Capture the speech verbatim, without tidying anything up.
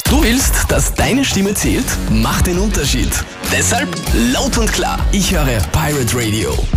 Du willst, dass deine Stimme zählt? Mach den Unterschied. Deshalb laut und klar. Ich höre Pirate Radio.